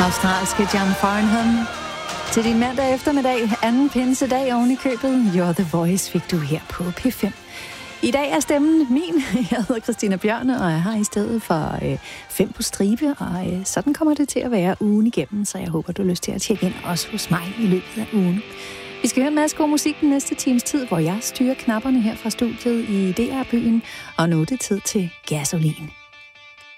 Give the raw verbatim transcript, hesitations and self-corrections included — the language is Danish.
Australske John Farnham. Til din mandag eftermiddag, anden pinsedag oven i købet. You're the Voice fik du her på P fem. I dag er stemmen min. Jeg hedder Christina Bjørn, og jeg har i stedet for øh, fem på stribe, og øh, sådan kommer det til at være ugen igennem, så jeg håber, du har lyst til at tjekke ind også hos mig i løbet af ugen. Vi skal høre en masse god musik den næste times tid, hvor jeg styrer knapperne her fra studiet i D R-byen, og nu er det tid til Gasolin.